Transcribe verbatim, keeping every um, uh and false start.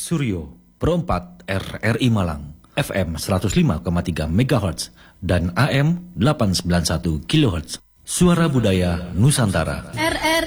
Suryo, Pro empat R R I Malang, F M seratus lima koma tiga megahertz dan A M delapan ratus sembilan puluh satu kilohertz. Suara Budaya Nusantara. R R